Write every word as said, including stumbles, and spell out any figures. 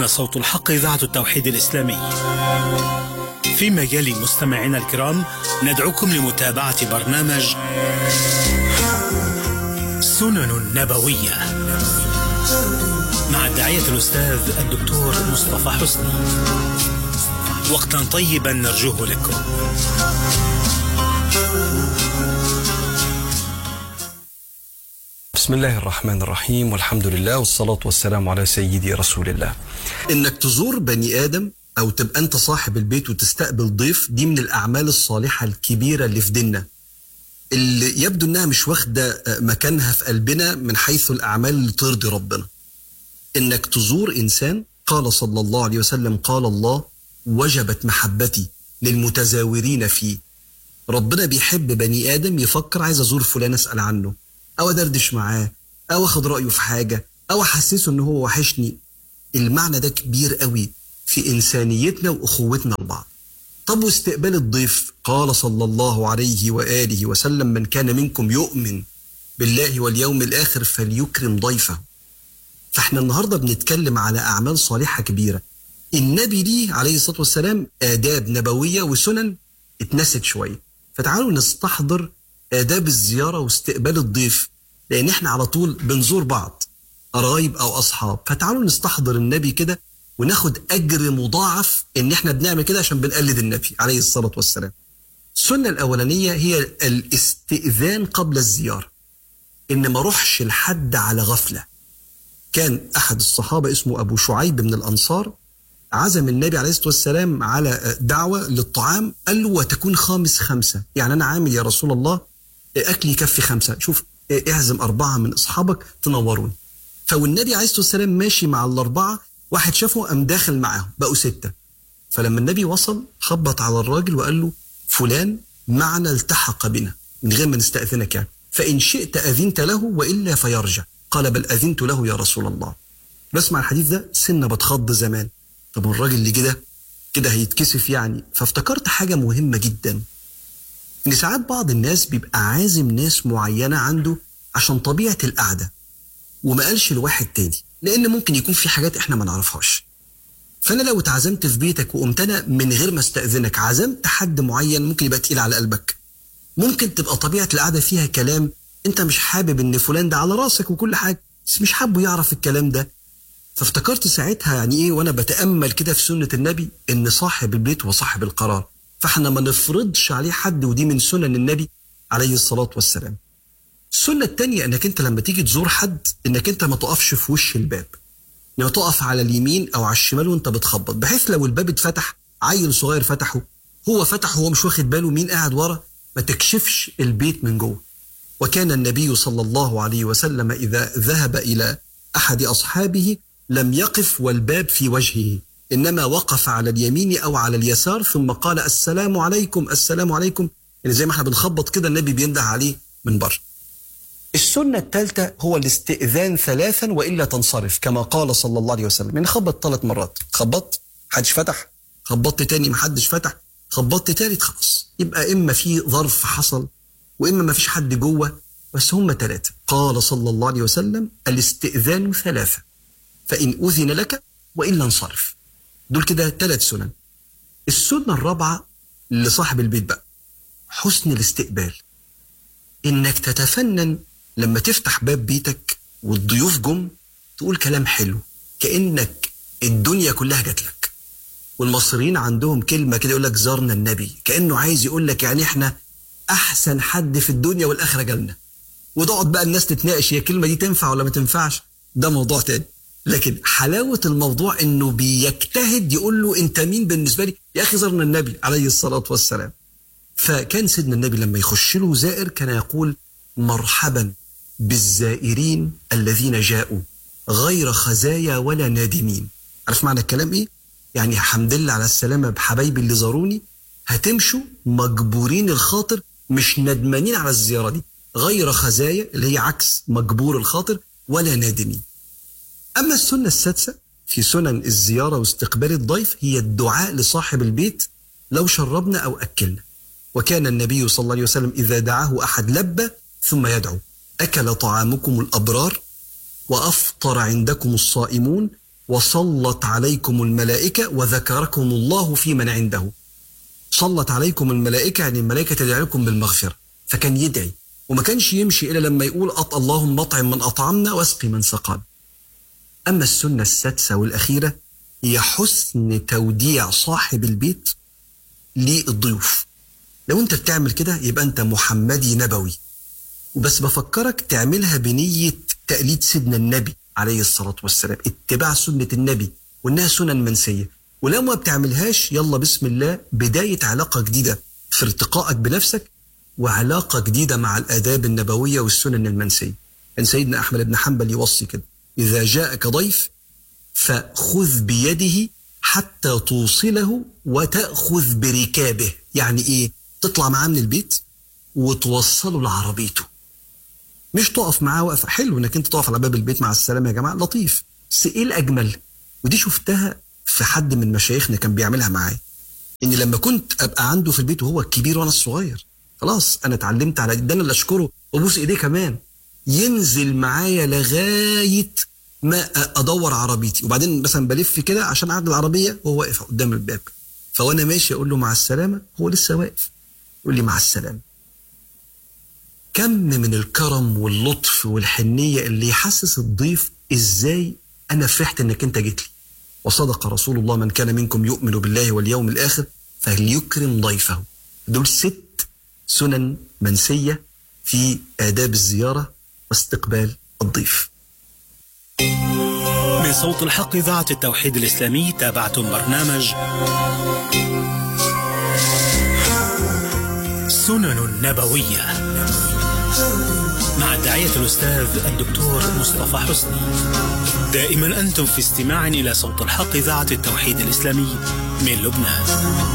هنا صوت الحق إذاعة التوحيد الإسلامي. في مجال مستمعينا الكرام ندعوكم لمتابعة برنامج سنن نبوية مع الداعية الأستاذ الدكتور مصطفى حسني. وقتا طيبا نرجوه لكم. بسم الله الرحمن الرحيم، والحمد لله والصلاة والسلام على سيدي رسول الله. إنك تزور بني آدم أو تبقى أنت صاحب البيت وتستقبل ضيف، دي من الأعمال الصالحة الكبيرة اللي في ديننا، اللي يبدو أنها مش واخدة مكانها في قلبنا من حيث الأعمال اللي ترضي ربنا. إنك تزور إنسان، قال صلى الله عليه وسلم قال الله وجبت محبتي للمتزاورين فيه. ربنا بيحب بني آدم يفكر عايز أزور فلان أسأل عنه أو أدردش معاه أو أخد رأيه في حاجة أو أحسسه إنه هو وحشني. المعنى ده كبير قوي في إنسانيتنا وأخوتنا لبعض. طب واستقبال الضيف، قال صلى الله عليه وآله وسلم من كان منكم يؤمن بالله واليوم الآخر فليكرم ضيفه. فإحنا النهاردة بنتكلم على أعمال صالحة كبيرة. النبي ليه عليه الصلاة والسلام آداب نبوية وسنن اتنست شوية، فتعالوا نستحضر آداب الزيارة واستقبال الضيف، لأن احنا على طول بنزور بعض قرايب أو أصحاب. فتعالوا نستحضر النبي كده وناخد أجر مضاعف إن احنا بنعمل كده عشان بنقلد النبي عليه الصلاة والسلام. السنة الأولانية هي الاستئذان قبل الزيارة، إن ما روحش لحد على غفلة. كان أحد الصحابة اسمه أبو شعيب من الأنصار عزم النبي عليه الصلاة والسلام على دعوة للطعام، قال له وتكون خامس خمسة، يعني أنا عامل يا رسول الله أكلي يكفي خمسة، شوف اعزم أربعة من أصحابك تنوروني. فالنبي عليه الصلاة والسلام ماشي مع الأربعة، واحد شافه قام داخل معاهم بقوا ستة. فلما النبي وصل خبط على الراجل وقال له فلان معنا التحق بنا من غير ما نستأذنك يعني، فإن شئت أذنت له وإلا فيرجع. قال بل أذنت له يا رسول الله. بسمع الحديث ده سنة بتخض زمان، طب الراجل اللي كده كده هيتكسف يعني. فافتكرت حاجة مهمة جدا، إن ساعات بعض الناس بيبقى عازم ناس معينة عنده عشان طبيعة القعدة وما قالش لواحد تاني، لأن ممكن يكون في حاجات إحنا ما نعرفهاش. فأنا لو اتعزمت في بيتك وقمت أنا من غير ما استأذنك عزمت حد معين ممكن يبقى تقيل على قلبك، ممكن تبقى طبيعة القعدة فيها كلام أنت مش حابب إن فلان ده على راسك وكل حاجة، بس مش حابه يعرف الكلام ده. فافتكرت ساعتها يعني إيه وأنا بتأمل كده في سنة النبي إن صاحب البيت هو صاحب القرار، فإحنا ما نفرضش عليه حد، ودي من سنن النبي عليه الصلاة والسلام. السنة التانية إنك أنت لما تيجي تزور حد إنك أنت ما تقفش في وش الباب، إنما تقف على اليمين أو على الشمال وأنت بتخبط، بحيث لو الباب اتفتح عيل صغير فتحه هو فتحه هو مش واخد باله مين قاعد ورا، ما تكشفش البيت من جوه. وكان النبي صلى الله عليه وسلم إذا ذهب إلى أحد أصحابه لم يقف والباب في وجهه، إنما وقف على اليمين أو على اليسار ثم قال السلام عليكم السلام عليكم، يعني زي ما احنا بنخبط كده النبي بينده عليه من بره. السنة الثالثة هو الاستئذان ثلاثا وإلا تنصرف، كما قال صلى الله عليه وسلم، يعني خبط ثلاث مرات، خبطت محدش فتح، خبطت تاني محدش فتح، خبطت تالت، خلاص يبقى إما في ظرف حصل وإما ما فيش حد جوه، بس هم ثلاثة. قال صلى الله عليه وسلم الاستئذان ثلاثة فإن أذن لك وإلا انصرف. دول كده ثلاث سنن. السنة الرابعة لصاحب البيت بقى حسن الاستقبال، إنك تتفنن لما تفتح باب بيتك والضيوف جم تقول كلام حلو كأنك الدنيا كلها جات لك. والمصريين عندهم كلمة كده يقول لك زارنا النبي، كأنه عايز يقول لك يعني احنا أحسن حد في الدنيا والآخرة جالنا. وتقعد بقى الناس تتناقش هي الكلمة دي تنفع ولا ما تنفعش، ده موضوع تاني. لكن حلاوة الموضوع إنه بيجتهد يقول له أنت مين بالنسبة لي يا أخي، زارنا النبي عليه الصلاة والسلام. فكان سيدنا النبي لما يخش له زائر كان يقول مرحبا بالزائرين الذين جاءوا غير خزايا ولا نادمين. عارف معنى الكلام إيه؟ يعني حمد لله على السلامة بحبايبي اللي زاروني، هتمشوا مجبورين الخاطر مش ندمانين على الزيارة دي، غير خزايا اللي هي عكس مجبور الخاطر ولا نادمين. أما السنة السادسة في سنن الزيارة واستقبال الضيف هي الدعاء لصاحب البيت لو شربنا أو أكلنا. وكان النبي صلى الله عليه وسلم إذا دعاه أحد لبى ثم يدعو أكل طعامكم الأبرار وأفطر عندكم الصائمون وصلت عليكم الملائكة وذكركم الله في من عنده. صلت عليكم الملائكة يعني الملائكة تدعي لكم بالمغفرة، فكان يدعي وما كانش يمشي إلا لما يقول أط اللهم أطعم من أطعمنا واسقي من سقانا. أما السنة السادسة والأخيرة هي حسن توديع صاحب البيت للضيوف. لو أنت بتعمل كده يبقى أنت محمدي نبوي، وبس بفكرك تعملها بنية تقليد سيدنا النبي عليه الصلاة والسلام، اتباع سنة النبي، وإنها سنن منسية. ولو ما بتعملهاش يلا بسم الله، بداية علاقة جديدة في ارتقائك بنفسك وعلاقة جديدة مع الآداب النبوية والسنن المنسية. كان سيدنا أحمد بن حنبل يوصي كده: إذا جاءك ضيف فخذ بيده حتى توصله وتأخذ بركابه. يعني إيه؟ تطلع معاه من البيت وتوصله لعربيته، مش تقف معاه وقفة. حلو إنك أنت تقف على باب البيت مع السلامة يا جماعة، لطيف، بس إيه الأجمل؟ ودي شفتها في حد من مشايخنا كان بيعملها معايا، إن لما كنت أبقى عنده في البيت وهو الكبير وأنا الصغير، خلاص أنا اتعلمت على ده، أنا اللي أشكره وأبوس إيديه كمان، ينزل معايا لغاية ما أدور عربيتي، وبعدين مثلا بلف كده عشان أعدل العربية وهو واقف قدام الباب، فوأنا ماشي أقول له مع السلامة، هو لسه واقف يقول لي مع السلامة. كم من الكرم واللطف والحنية اللي يحسس الضيف إزاي أنا فرحت إنك أنت جيت لي. وصدق رسول الله: من كان منكم يؤمن بالله واليوم الآخر فليكرم ضيفه. دول ست سنن منسية في آداب الزيارة واستقبال الضيف. من صوت الحق إذاعة التوحيد الإسلامي تابعتم برنامج سنن نبوية مع الداعية الأستاذ الدكتور مصطفى حسني. دائما أنتم في استماع إلى صوت الحق إذاعة التوحيد الإسلامي من لبنان.